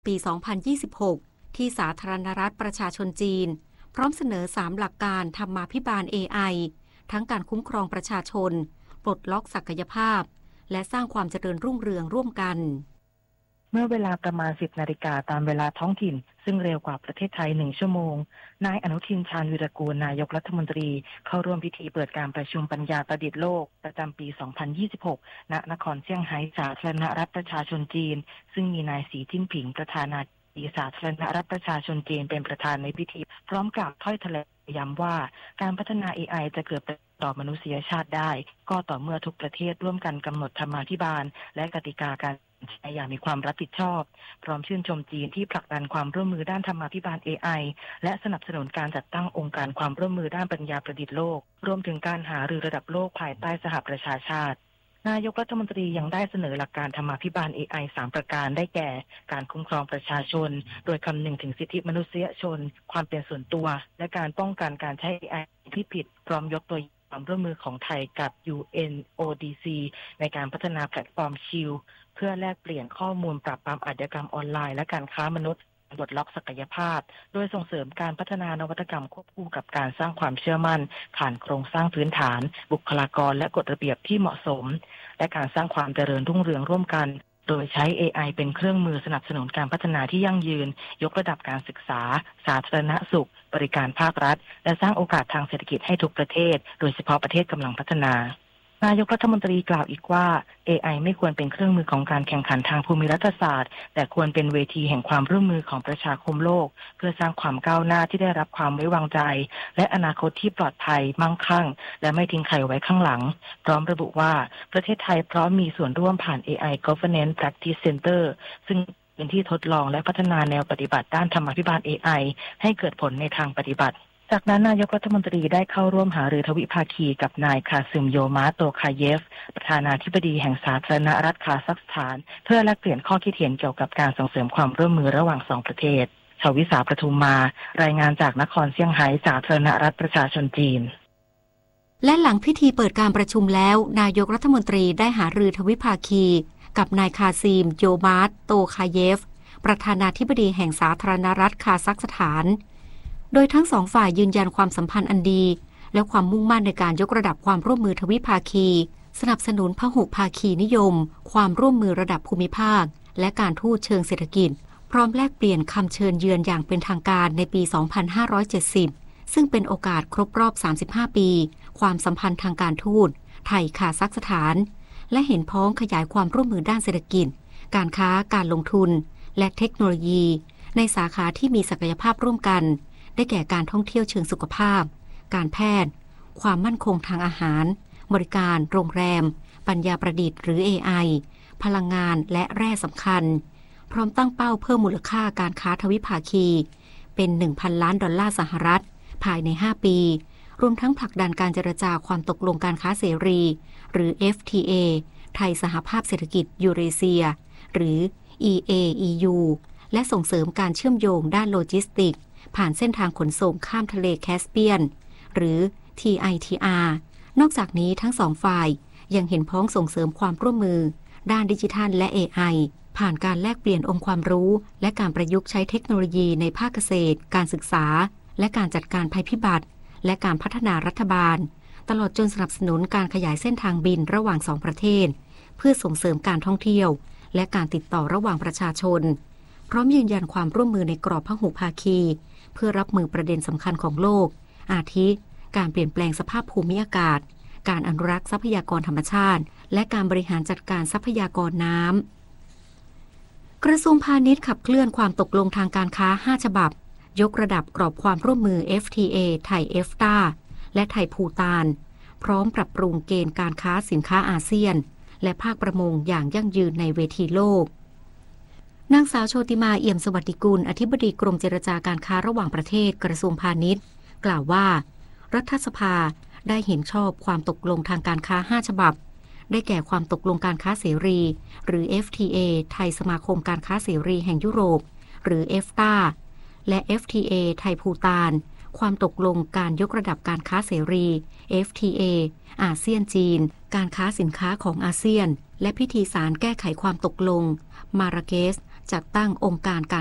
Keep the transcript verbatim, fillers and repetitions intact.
ปี สองพันยี่สิบหก ที่สาธารณรัฐประชาชนจีนพร้อมเสนอ สาม หลักการธรรมาภิบาล เอ ไอ ทั้งการคุ้มครองประชาชนปลดล็อกศักยภาพและสร้างความเจริญรุ่งเรืองร่วมกันเมื่อเวลาประมาณ สิบ นาฬิกาตามเวลาท้องถิ่นซึ่งเร็วกว่าประเทศไทยหนึ่งชั่วโมงนายอนุทินชาญวีรกูลนายกรัฐมนตรีเข้าร่วมพิธีเปิดการประชุมปัญญาประดิษฐ์โลกประจำปี สองพันยี่สิบหก ณ นครเซี่ยงไฮ้สาธารณรัฐประชาชนจีนซึ่งมีนายสีจิ้นผิงประธานาธิบดีสาธารณรัฐประชาชนจีนเป็นประธานในพิธีพร้อมกล่าวถ้อยแถลงย้ำว่าการพัฒนา เอ ไอ จะเกิดประโยชน์ต่อมนุษยชาติได้ก็ต่อเมื่อทุกประเทศร่วมกันกำหนดธรรมาภิบาลและกติกาการใช้อย่างมีความรับผิดชอบพร้อมชื่นชมจีนที่ผลักดันความร่วมมือด้านธรรมาภิบาล เอ ไอ และสนับสนุนการจัดตั้งองค์การความร่วมมือด้านปัญญาประดิษฐ์โลกรวมถึงการหารือระดับโลกภายใต้สหประชาชาตินายกรัฐมนตรียังได้เสนอหลักการธรรมาภิบาล เอ ไอ สาม ประการได้แก่การคุ้มครองประชาชนโดยคำนึงถึงสิทธิมนุษยชนความเป็นส่วนตัวและการป้องกันการใช้ เอ ไอ ที่ผิดพร้อมยกตัวความร่วมมือของไทยกับ ยู เอ็น โอ ดี ซี ในการพัฒนาแพลตฟอร์มชิลเพื่อแลกเปลี่ยนข้อมูลปราบปรามอาชญากรรมออนไลน์และการค้ามนุษย์ปลดล็อกศักยภาพโดยส่งเสริมการพัฒนานวัตกรรมควบคู่กับการสร้างความเชื่อมั่นผ่านโครงสร้างพื้นฐานบุคลากรและกฎระเบียบที่เหมาะสมและการสร้างความเจริญรุ่งเรืองร่วมกันโดยใช้ เอ ไอ เป็นเครื่องมือสนับสนุนการพัฒนาที่ยั่งยืนยกระดับการศึกษาสาธารณสุขบริการภาครัฐและสร้างโอกาสทางเศรษฐกิจให้ทุกประเทศโดยเฉพาะประเทศกำลังพัฒนานายกรัฐมนตรีกล่าวอีกว่า เอ ไอ ไม่ควรเป็นเครื่องมือของการแข่งขันทางภูมิรัฐศาสตร์แต่ควรเป็นเวทีแห่งความร่วมมือของประชาคมโลกเพื่อสร้างความก้าวหน้าที่ได้รับความไว้วางใจและอนาคตที่ปลอดภัยมั่งคั่งและไม่ทิ้งใครไว้ข้างหลังพร้อมระบุว่าประเทศไทยพร้อมมีส่วนร่วมผ่าน เอ ไอ Governance Practice Center ซึ่งเป็นที่ทดลองและพัฒนาแนวปฏิบัติด้านธรรมาภิบาล เอ ไอ ให้เกิดผลในทางปฏิบัติจากนั้นนายกรัฐมนตรีได้เข้าร่วมหารือทวิภาคีกับนายคาซึมโยมาโตคาเยฟประธานาธิบดีแห่งสาธารณรัฐคาซัคสถานเพื่อแลกเปลี่ยนข้อคิดเห็นเกี่ยวกับการส่งเสริมความร่วมมือระหว่างสองประเทศชวิสาประทุมมารายงานจากนครเซี่ยงไฮ้สาธารณรัฐประชาชนจีนและหลังพิธีเปิดการประชุมแล้วนายกรัฐมนตรีได้หารือทวิภาคีกับนายคาซิมโยมาโตคาเยฟประธานาธิบดีแห่งสาธารณรัฐคาซัคสถานโดยทั้งสองฝ่ายยืนยันความสัมพันธ์อันดีและความมุ่งมั่นในการยกระดับความร่วมมือทวิภาคีสนับสนุนพหุภาคีนิยมความร่วมมือระดับภูมิภาคและการทูตเชิงเศรษฐกิจพร้อมแลกเปลี่ยนคำเชิญเยือนอย่างเป็นทางการในปี สองพันห้าร้อยเจ็ดสิบ ซึ่งเป็นโอกาสครบรอบ สามสิบห้า ปีความสัมพันธ์ทางการทูตไทยคาซัคสถานและเห็นพ้องขยายความร่วมมือด้านเศรษฐกิจการค้าการลงทุนและเทคโนโลยีในสาขาที่มีศักยภาพร่วมกันได้แก่การท่องเที่ยวเชิงสุขภาพการแพทย์ความมั่นคงทางอาหารบริการโรงแรมปัญญาประดิษฐ์หรือ เอ ไอ พลังงานและแร่สำคัญพร้อมตั้งเป้าเพิ่มมูลค่าการค้าทวิภาคีเป็น หนึ่งพัน ล้านดอลลาร์สหรัฐภายในห้าปีรวมทั้งผลักดันการเจรจาความตกลงการค้าเสรีหรือ เอฟ ที เอ ไทยสหภาพเศรษฐกิจยูเรเซียหรือ อี เอ อี ยู และส่งเสริมการเชื่อมโยงด้านโลจิสติกส์ผ่านเส้นทางขนส่งข้ามทะเลแคสเปียนหรือ ที ไอ ที อาร์ นอกจากนี้ทั้งสองฝ่ายยังเห็นพ้องส่งเสริมความร่วมมือด้านดิจิทัลและ เอ ไอ ผ่านการแลกเปลี่ยนองค์ความรู้และการประยุกต์ใช้เทคโนโลยีในภาคเกษตรการศึกษาและการจัดการภัยพิบัติและการพัฒนารัฐบาลตลอดจนสนับสนุนการขยายเส้นทางบินระหว่างสองประเทศเพื่อส่งเสริมการท่องเที่ยวและการติดต่อระหว่างประชาชนพร้อมยืนยันความร่วมมือในกรอบพหุภาคีเพื่อรับมือประเด็นสำคัญของโลกอาทิการเปลี่ยนแปลงสภาพภูมิอากาศการอนุรักษ์ทรัพยากรธรรมชาติและการบริหารจัดการทรัพยากรน้ำกระทรวงพาณิชย์ขับเคลื่อนความตกลงทางการค้าห้าฉบับยกระดับกรอบความร่วมมือ เอฟ ที เอ ไทย เอฟ ที เอ และไทยภูฏานพร้อมปรับปรุงเกณฑ์การค้าสินค้าอาเซียนและภาคประมงอย่างยั่งยืนในเวทีโลกนางสาวโชติมาเอี่ยมสวัสดิกุลอธิบดีกรมเจรจาการค้าระหว่างประเทศกระทรวงพาณิชย์กล่าวว่ารัฐสภาได้เห็นชอบความตกลงทางการค้าห้าฉบับได้แก่ความตกลงการค้าเสรีหรือ เอฟ ที เอ ไทยสมาคมการค้าเสรีแห่งยุโรปหรือ เอฟ ที เอ และ เอฟ ที เอ ไทยภูฏานความตกลงการยกระดับการค้าเสรี เอฟ ที เอ อาเซียนจีนการค้าสินค้าของอาเซียนและพิธีสารแก้ไขความตกลงมาราเกสจัดตั้งองค์การการ